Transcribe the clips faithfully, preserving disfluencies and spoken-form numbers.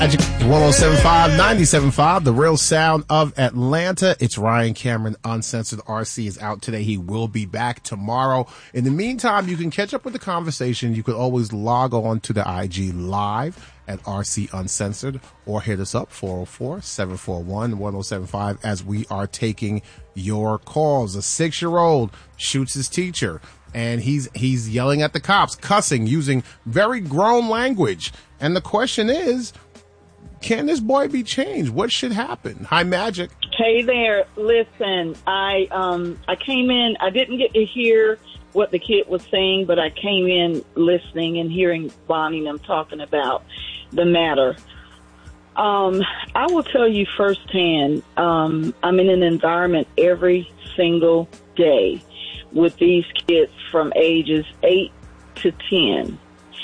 Magic one oh seven point five, ninety-seven point five, the real sound of Atlanta. It's Ryan Cameron, Uncensored. R C is out today. He will be back tomorrow. In the meantime, you can catch up with the conversation. You could always log on to the I G live at R C Uncensored or hit us up four oh four, seven four one, one oh seven five as we are taking your calls. A six-year-old shoots his teacher, and he's he's yelling at the cops, cussing, using very grown language. And the question is, can this boy be changed? What should happen? Hi, Magic. Hey there. Listen, I um I came in. I didn't get to hear what the kid was saying, but I came in listening and hearing Bonnie and them talking about the matter. Um, I will tell you firsthand, um, I'm in an environment every single day with these kids from ages eight to ten.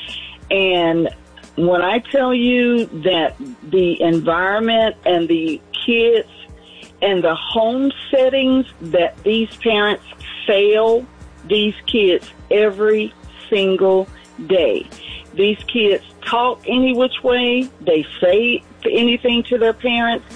And when I tell you that the environment and the kids and the home settings that these parents fail these kids every single day. These kids talk any which way. They say anything to their parents.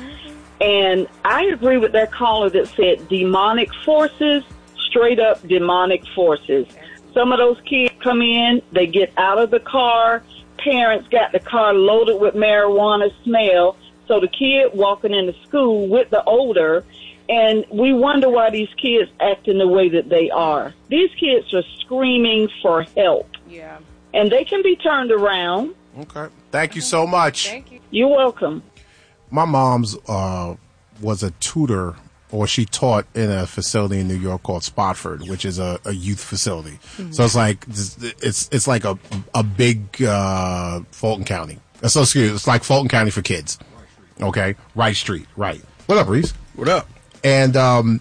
And I agree with that caller that said demonic forces, straight up demonic forces. Some of those kids come in, they get out of the car. Parents got the car loaded with marijuana smell. So the kid walking into school with the odor, and we wonder why these kids acting the way that they are. These kids are screaming for help. Yeah. And they can be turned around. Okay. Thank you so much. Thank you. You're welcome. My mom's uh, was a tutor, or she taught in a facility in New York called Spofford, which is a, a youth facility. Mm-hmm. So it's like it's it's like a a big uh, Fulton County. So excuse me, it's like Fulton County for kids. Okay, Wright Street, right? What up, Reese? What up? And um,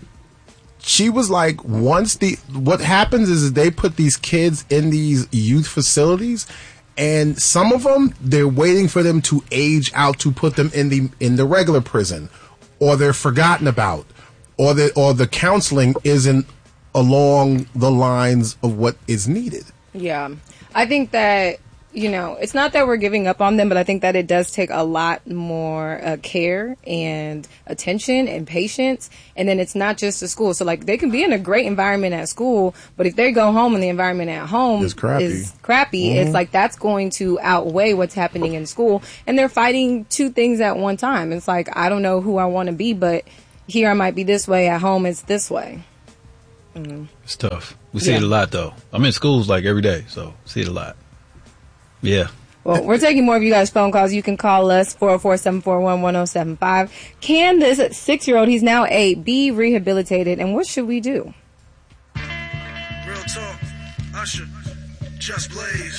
she was like, once the what happens is they put these kids in these youth facilities, and some of them they're waiting for them to age out to put them in the in the regular prison, or they're forgotten about. Or the or the counseling isn't along the lines of what is needed. Yeah. I think that, you know, it's not that we're giving up on them, but I think that it does take a lot more uh, care and attention and patience. And then it's not just the school. So, like, they can be in a great environment at school, but if they go home and the environment at home it's crappy. is crappy, Mm-hmm. it's like that's going to outweigh what's happening in school. And they're fighting two things at one time. It's like, I don't know who I want to be, but here I might be this way, at home it's this way. Mm-hmm. It's tough. We see yeah. it a lot, though. I'm in schools like every day, so see it a lot. Yeah. Well, we're taking more of you guys' phone calls. You can call us, four oh four, seven four one, one oh seven five. Can this six-year-old, he's now eight, be rehabilitated, and what should we do? Real talk, Usher, Just Blaze.